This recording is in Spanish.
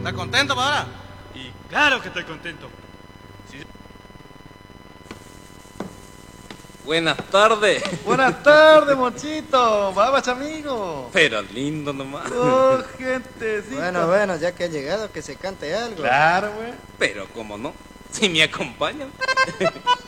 ¿Estás contento, para? Y claro que estoy contento. Buenas tardes. Buenas tardes, Monchito. Babas, amigo. Pero lindo nomás. Oh, gentecita. Bueno, ya que ha llegado, que se cante algo. Claro, güey. Pero cómo no, si me acompañan.